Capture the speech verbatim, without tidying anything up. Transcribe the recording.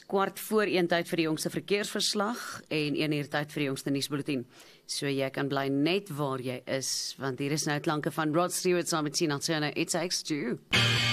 kwart voor een tyd vir die jongste verkeersverslag en een uur tyd vir die jongste nuusbulletin. So jy kan bly net waar jy is, want hier is nou klanke van Rod Stewart saam met Tina Turner. It Takes Two.